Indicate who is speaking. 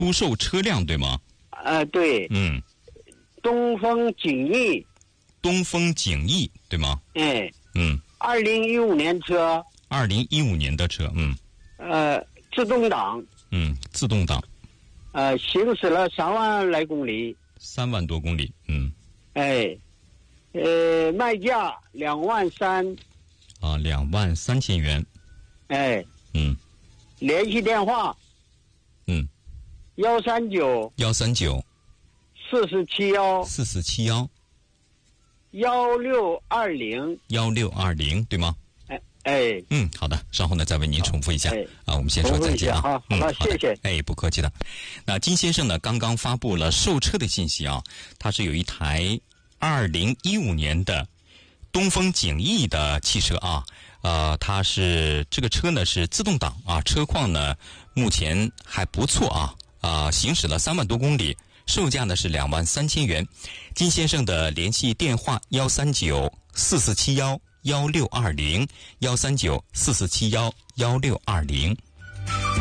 Speaker 1: 出售车辆对吗？
Speaker 2: 对。东风景逸。
Speaker 1: 东风景逸对吗？2015
Speaker 2: 年车。
Speaker 1: 2015年的车。
Speaker 2: 自动挡。
Speaker 1: 自动挡。
Speaker 2: 行驶了3万来公里。
Speaker 1: 3万多公里。
Speaker 2: 卖价2万3。
Speaker 1: 2万3000元。
Speaker 2: 联系电话。139 471 1620
Speaker 1: 对吗？好的，稍后呢再为您重复一下。我们先说再见啊。
Speaker 2: 好的，谢谢。
Speaker 1: 不客气的。那金先生呢，刚刚发布了售车的信息啊，他是有一台2015年的东风景逸的汽车啊，它是这个车呢是自动挡啊，车况呢目前还不错啊，行驶了3万多公里，售价呢是2万3000元。金先生的联系电话139 4471 1620 139 4471 1620。